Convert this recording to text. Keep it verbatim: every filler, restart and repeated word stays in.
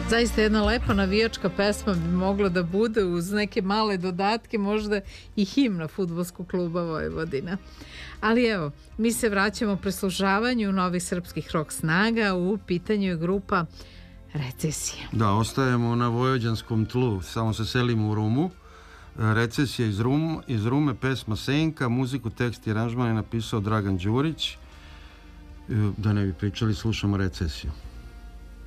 Zaista jedna lepa navijačka pesma bi mogla da bude uz neke male dodatke, možda i himna Fudbalskog kluba Vojvodina. Ali evo, mi se vraćamo preslušavanju novih srpskih rock snaga, u pitanju je grupa Recesija. Da, ostajemo na vojvođanskom tlu, samo se selimo u Rumu. Recesija iz, Rum, iz Rume, pesma Senka, muziku, tekst i aranžman je napisao Dragan Đurić. Da ne bi pričali, slušamo Recesiju.